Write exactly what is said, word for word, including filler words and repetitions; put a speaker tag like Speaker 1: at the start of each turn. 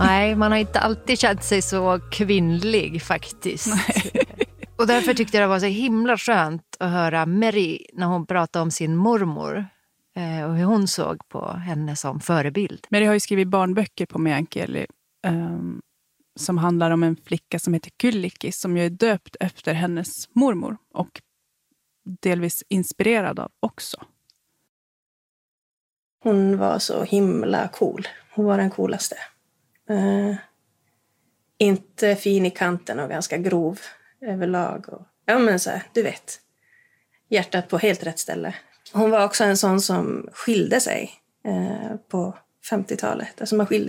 Speaker 1: Nej, man har inte alltid känt sig så kvinnlig faktiskt. Nej. Och därför tyckte jag det var så himla skönt att höra Mary när hon pratade om sin mormor eh, och hur hon såg på henne som förebild.
Speaker 2: Mary har ju skrivit barnböcker på Meänkieli um, som handlar om en flicka som heter Kyllikki som ju är döpt efter hennes mormor och delvis inspirerad av också.
Speaker 3: Hon var så himla cool. Hon var den coolaste. Uh, inte fin i kanten och ganska grov överlag. Och, ja men så här, du vet. Hjärtat på helt rätt ställe. Hon var också en sån som skilde sig uh, på femtiotalet. Alltså man skilde